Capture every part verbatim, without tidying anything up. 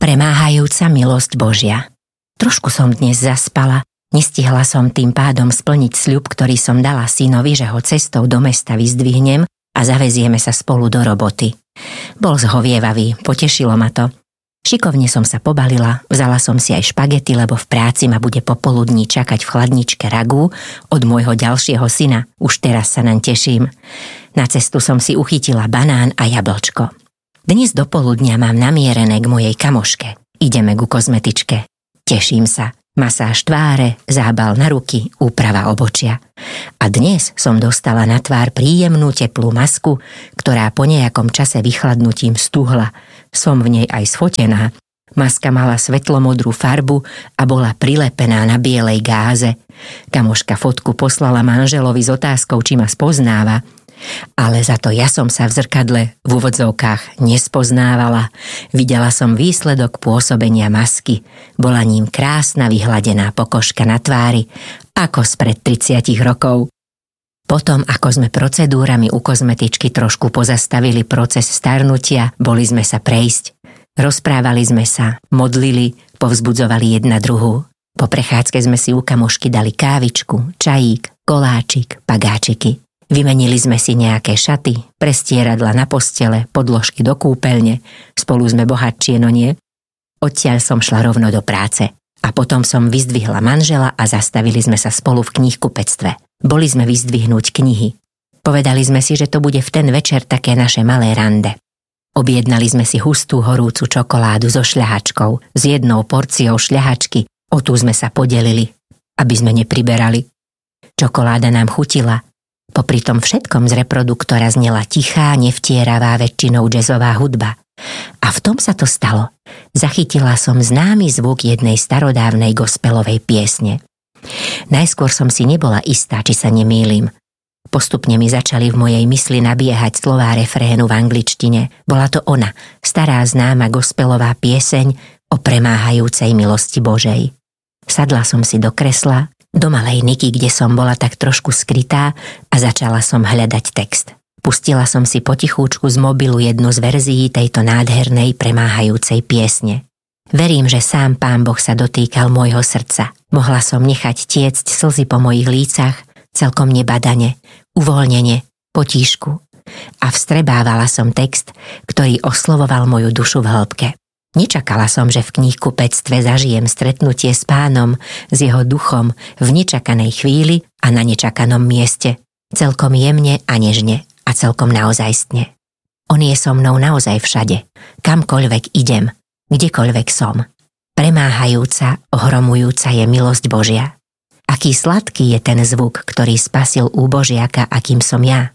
Premáhajúca milosť Božia. Trošku som dnes zaspala, nestihla som tým pádom splniť sľub, ktorý som dala synovi, že ho cestou do mesta vyzdvihnem a zavezieme sa spolu do roboty. Bol zhovievavý, potešilo ma to. Šikovne som sa pobalila, vzala som si aj špagety, lebo v práci ma bude popoludní čakať v chladničke ragu od môjho ďalšieho syna. Už teraz sa naň teším. Na cestu som si uchytila banán a jablčko. Dnes dopoludnia mám namierené k mojej kamoške. Ideme ku kozmetičke. Teším sa. Masáž tváre, zábal na ruky, úprava obočia. A dnes som dostala na tvár príjemnú teplú masku, ktorá po nejakom čase vychladnutím stuhla. Som v nej aj sfotená. Maska mala svetlomodrú farbu a bola prilepená na bielej gáze. Kamoška fotku poslala manželovi s otázkou, či ma spoznáva. Ale za to ja som sa v zrkadle v úvodzovkách nespoznávala. Videla som výsledok pôsobenia masky. Bola ním krásna vyhladená pokožka na tvári, ako spred tridsiatich rokov. Potom, ako sme procedúrami u kozmetičky trošku pozastavili proces starnutia, boli sme sa prejsť. Rozprávali sme sa, modlili, povzbudzovali jedna druhú. Po prechádzke sme si u kamošky dali kávičku, čajík, koláčik, pagáčiky. Vymenili sme si nejaké šaty, prestieradla na postele, podložky do kúpeľne. Spolu sme bohatšie, no nie? Odtiaľ som šla rovno do práce. A potom som vyzdvihla manžela a zastavili sme sa spolu v knihkupectve. Boli sme vyzdvihnúť knihy. Povedali sme si, že to bude v ten večer také naše malé rande. Objednali sme si hustú horúcu čokoládu so šľahačkou, s jednou porciou šľahačky. O tú sme sa podelili, aby sme nepriberali. Čokoláda nám chutila. Popri tom všetkom z reproduktora znela tichá, nevtieravá, väčšinou jazzová hudba. A v tom sa to stalo. Zachytila som známy zvuk jednej starodávnej gospelovej piesne. Najskôr som si nebola istá, či sa nemýlim. Postupne mi začali v mojej mysli nabiehať slová refrénu v angličtine. Bola to ona, stará známa gospelová pieseň o premáhajúcej milosti Božej. Sadla som si do kresla, do malej Niky, kde som bola tak trošku skrytá a začala som hľadať text. Pustila som si potichúčku z mobilu jednu z verzií tejto nádhernej premáhajúcej piesne. Verím, že sám Pán Boh sa dotýkal môjho srdca. Mohla som nechať tiecť slzy po mojich lícach, celkom nebadane, uvoľnene, potíšku. A vstrebávala som text, ktorý oslovoval moju dušu v hĺbke. Nečakala som, že v knihkupectve zažijem stretnutie s Pánom, s jeho duchom v nečakanej chvíli a na nečakanom mieste. Celkom jemne a nežne a celkom naozajstne. On je so mnou naozaj všade, kamkoľvek idem, kdekoľvek som. Premáhajúca, ohromujúca je milosť Božia. Aký sladký je ten zvuk, ktorý spasil úbožiaka, akým som ja.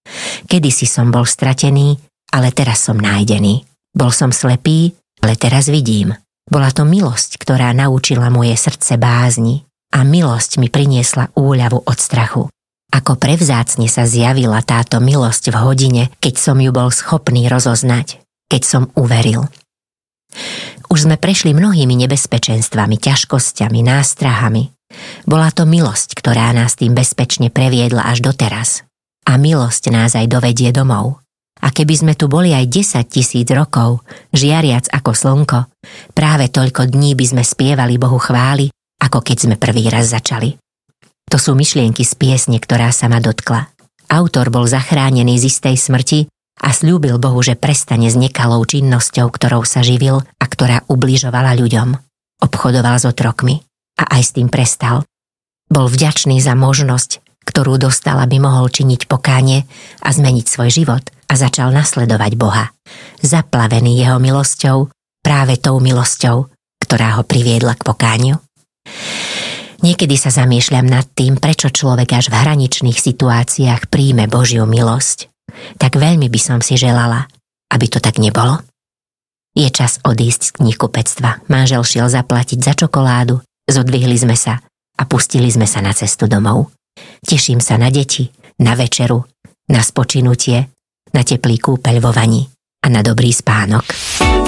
Kedysi som bol stratený, ale teraz som nájdený. Bol som slepý, ale teraz vidím. Bola to milosť, ktorá naučila moje srdce bázni a milosť mi priniesla úľavu od strachu. Ako prevzácne sa zjavila táto milosť v hodine, keď som ju bol schopný rozoznať, keď som uveril. Už sme prešli mnohými nebezpečenstvami, ťažkosťami, nástrahami. Bola to milosť, ktorá nás tým bezpečne previedla až doteraz. A milosť nás aj dovedie domov. A keby sme tu boli aj desať tisíc rokov, žiariac ako slnko, práve toľko dní by sme spievali Bohu chvály, ako keď sme prvý raz začali. To sú myšlienky z piesne, ktorá sa ma dotkla. Autor bol zachránený z istej smrti a sľúbil Bohu, že prestane s nekalou činnosťou, ktorou sa živil a ktorá ubližovala ľuďom. Obchodoval s otrokmi a aj s tým prestal. Bol vďačný za možnosť, ktorú dostal, aby mohol činiť pokánie a zmeniť svoj život a začal nasledovať Boha. Zaplavený jeho milosťou, práve tou milosťou, ktorá ho priviedla k pokániu. Niekedy sa zamýšľam nad tým, prečo človek až v hraničných situáciách príjme Božiu milosť. Tak veľmi by som si želala, aby to tak nebolo. Je čas odísť z knihkupectva. Manžel šiel zaplatiť za čokoládu, zodvihli sme sa a pustili sme sa na cestu domov. Teším sa na deti, na večeru, na spočinutie, na teplý kúpeľ vo vani a na dobrý spánok.